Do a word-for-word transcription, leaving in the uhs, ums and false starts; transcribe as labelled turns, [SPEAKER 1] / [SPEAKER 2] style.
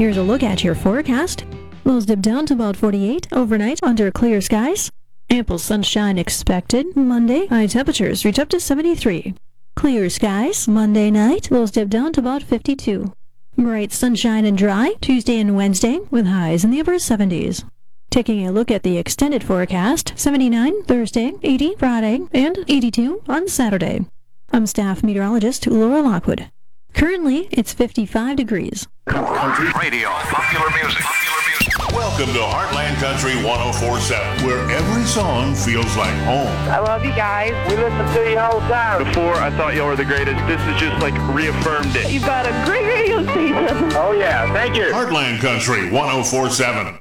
[SPEAKER 1] Here's a look at your forecast. Lows dip down to about forty-eight overnight under clear skies. Ample sunshine expected. Monday, high temperatures reach up to seventy-three. Clear skies. Monday night, lows dip down to about fifty-two. Bright sunshine and dry Tuesday and Wednesday with highs in the upper seventies. Taking a look at the extended forecast, seventy-nine Thursday, eighty Friday, and eighty-two on Saturday. I'm staff meteorologist Laura Lockwood. Currently, it's fifty-five degrees.
[SPEAKER 2] Country radio, popular music, popular music.
[SPEAKER 3] Welcome to Heartland Country one oh four point seven, where every song feels like home.
[SPEAKER 4] I love you guys. We listen to you all the time.
[SPEAKER 5] Before, I thought y'all were the greatest. This is just like reaffirmed it.
[SPEAKER 4] You've got a great radio station.
[SPEAKER 5] Oh, yeah. Thank you.
[SPEAKER 3] Heartland Country one oh four point seven.